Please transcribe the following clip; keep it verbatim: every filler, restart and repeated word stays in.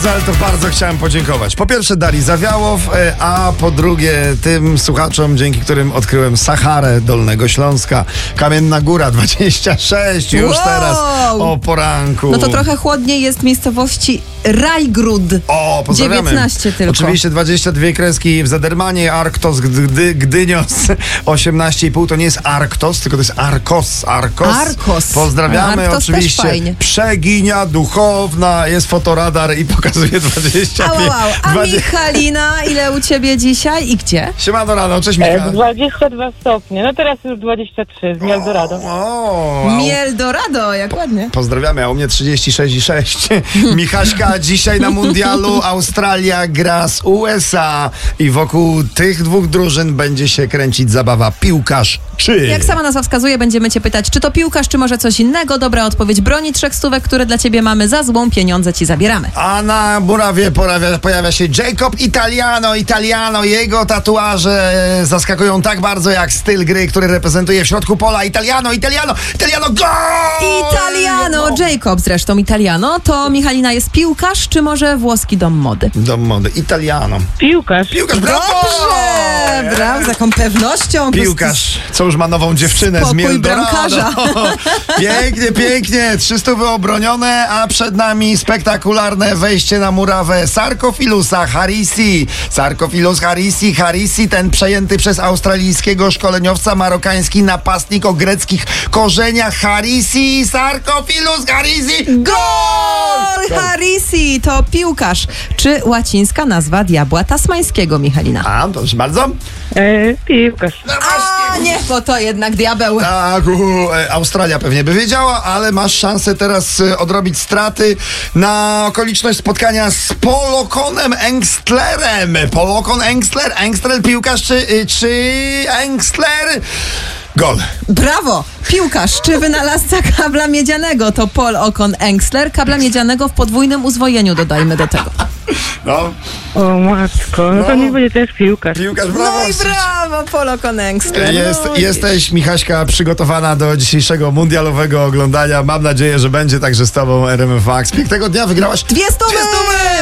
bardzo, ale to bardzo chciałem podziękować. Po pierwsze Darii Zawiałow, a po drugie tym słuchaczom, dzięki którym odkryłem Saharę Dolnego Śląska. Kamienna Góra dwadzieścia sześć już wow. teraz o poranku. No to trochę chłodniej jest w miejscowości Rajgród. O, pozdrawiamy. dziewiętnaście tylko. Oczywiście dwadzieścia dwie kreski w Zadermanie, Arktos, Gdy, Gdynios osiemnaście i pół. To nie jest Arktos, tylko to jest Arkos. Arkos. Arkos. Pozdrawiamy. Arktos oczywiście. też fajnie. Przeginia duchowna, jest fotoradar i pokazuje dwadzieścia dwie. Au, au, au. A dwadzieścia Michalina, ile u ciebie dzisiaj i gdzie? Siemano rano, cześć E, Michał. dwadzieścia dwa stopnie, no teraz już dwadzieścia trzy z Mieldorado. O, a u- Mieldorado, jak ładnie. Pozdrawiamy, a u mnie trzydzieści sześć i sześć. Michaśka, dzisiaj na mundialu Australia gra z U S A i wokół tych dwóch drużyn będzie się kręcić zabawa piłkarz czy... Jak sama nazwa wskazuje, będziemy cię pytać, czy to piłkarz, czy może coś innego. Dobra odpowiedź broni trzech stówek, które dla ciebie mamy. Za złą pieniądze ci zabieramy. A na murawie pojawia, pojawia się Jacob Italiano. Italiano, jego tatuaże zaskakują tak bardzo jak styl gry, który reprezentuje w środku pola. Italiano, Italiano, Italiano, gol! Italiano, Jacob zresztą Italiano. To Michalina jest piłkarz, czy może włoski dom mody? Dom mody, Italiano. Piłkarz. Piłkarz, brawo! Dobrze, brawo, z taką pewnością. Piłkarz, co już ma nową dziewczynę z Spokój Mieldorado. bramkarza. Pięknie, pięknie. trzysta obronione, a przed nami spektakularne wejście na murawę Sarkofilusa Harisi. Sarkofilus Harisi. Harisi, ten przejęty przez australijskiego szkoleniowca, marokański napastnik o greckich korzeniach. Harisi, Sarkofilus Harisi. Gol! Harisi to piłkarz. Czy łacińska nazwa diabła tasmańskiego, Michalina? A, proszę bardzo. E, piłkarz. No A nie, bo to jednak diabeł. Tak, u, e, Australia pewnie by wiedziała, ale masz szansę teraz e, odrobić straty na okoliczność spotkania z Polokonem Engstlerem. Polokon Engstler, Engstler piłkarz czy, y, czy Engstler? Gol. Brawo! Piłkarz czy wynalazca kabla miedzianego? To Paul Okon Engstler. Kabla miedzianego w podwójnym uzwojeniu, dodajmy do tego. No, O matko, no to No. nie będzie też piłkarz. piłkarz, brawo. No i brawo, Paul Okon Engstler. Jest, No i- jesteś, Michaśka, przygotowana do dzisiejszego mundialowego oglądania. Mam nadzieję, że będzie także z tobą R M F Max. Pięknego dnia, wygrałaś Dwie stówy! Dwie stówy!